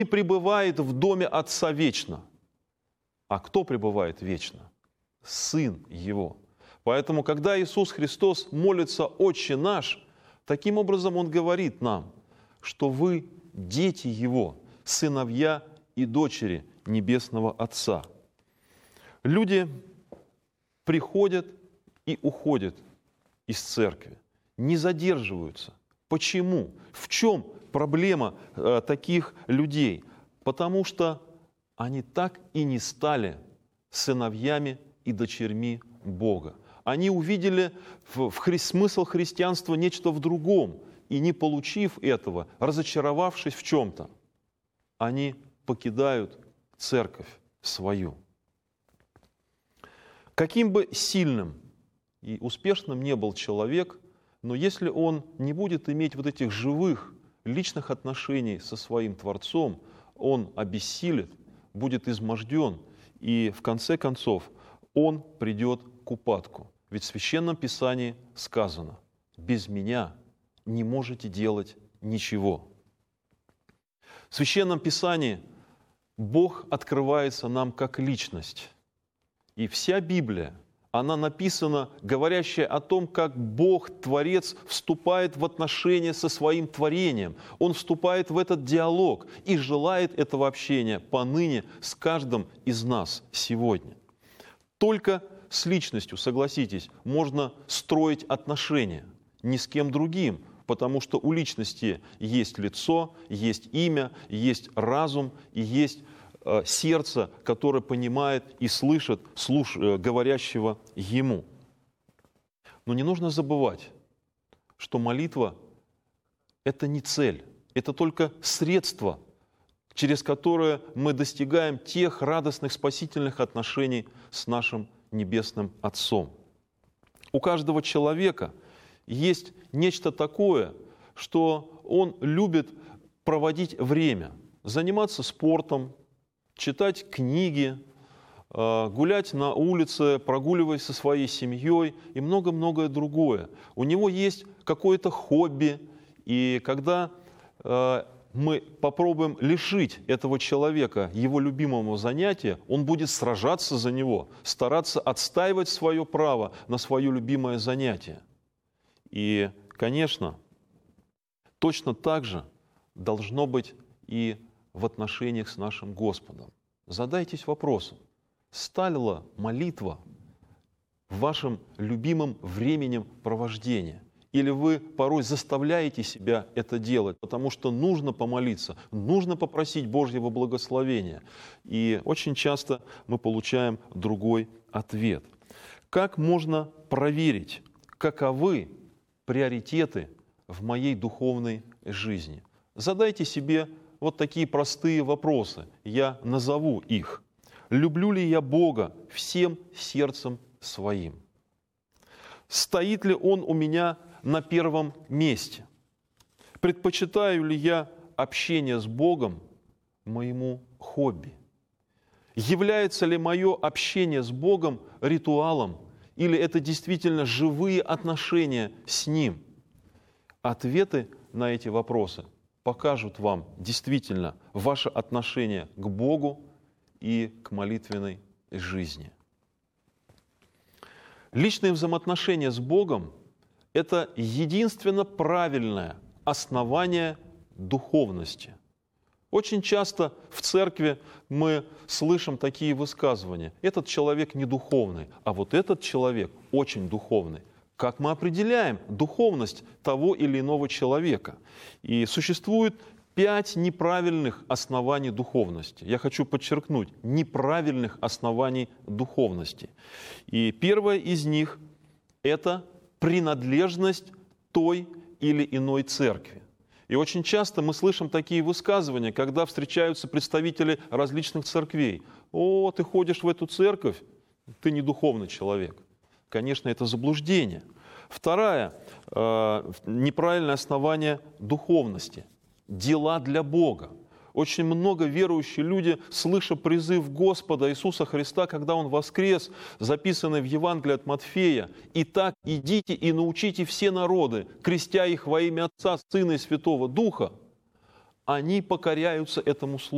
пребывает в доме Отца вечно. А кто пребывает вечно? Сын Его. Поэтому, когда Иисус Христос молится «Отче наш», таким образом Он говорит нам, что вы дети Его, сыновья и дочери Небесного Отца. Люди приходят и уходят из церкви, не задерживаются. Почему? В чем проблема таких людей? Потому что они так и не стали сыновьями и дочерьми Бога. Они увидели смысл христианства нечто в другом, и не получив этого, разочаровавшись в чем-то, они покидают церковь свою. Каким бы сильным и успешным не был человек, но если он не будет иметь вот этих живых, личных отношений со своим Творцом, он обессилит, будет изможден, и в конце концов он придет к упадку. Ведь в Священном Писании сказано: «Без Меня не можете делать ничего». В Священном Писании Бог открывается нам как личность. И вся Библия, она написана, говорящая о том, как Бог, Творец, вступает в отношения со своим творением. Он вступает в этот диалог и желает этого общения поныне с каждым из нас сегодня. Только с личностью, согласитесь, можно строить отношения, ни с кем другим, потому что у личности есть лицо, есть имя, есть разум и есть сердце, которое понимает и слышит говорящего ему. Но не нужно забывать, что молитва – это не цель, это только средство, через которое мы достигаем тех радостных спасительных отношений с нашим Небесным Отцом. У каждого человека есть нечто такое, что он любит проводить время, заниматься спортом, читать книги, гулять на улице, прогуливаясь со своей семьей и много-многое другое. У него есть какое-то хобби, и когда мы попробуем лишить этого человека его любимого занятия, он будет сражаться за него, стараться отстаивать свое право на свое любимое занятие. И, конечно, точно так же должно быть и в отношениях с нашим Господом. Задайтесь вопросом, стала молитва вашим любимым временем провождения? Или вы порой заставляете себя это делать, потому что нужно помолиться, нужно попросить Божьего благословения. И очень часто мы получаем другой ответ. Как можно проверить, каковы приоритеты в моей духовной жизни? Задайте себе вот такие простые вопросы. Я назову их. Люблю ли я Бога всем сердцем своим? Стоит ли Он у меня на первом месте? Предпочитаю ли я общение с Богом моему хобби? Является ли мое общение с Богом ритуалом, или это действительно живые отношения с Ним? Ответы на эти вопросы покажут вам действительно ваше отношение к Богу и к молитвенной жизни. Личные взаимоотношения с Богом – это единственно правильное основание духовности. Очень часто в церкви мы слышим такие высказывания: этот человек не духовный, а вот этот человек очень духовный. Как мы определяем духовность того или иного человека? И существует 5 неправильных оснований духовности. Я хочу подчеркнуть, неправильных оснований духовности. И первое из них – это принадлежность той или иной церкви. И очень часто мы слышим такие высказывания, когда встречаются представители различных церквей. «О, ты ходишь в эту церковь, ты не духовный человек». Конечно, это заблуждение. Второе неправильное основание духовности – дела для Бога. Очень много верующие люди, слыша призыв Господа Иисуса Христа, когда Он воскрес, записанный в Евангелии от Матфея: «Итак, идите и научите все народы, крестя их во имя Отца, Сына и Святого Духа», они покоряются этому слову.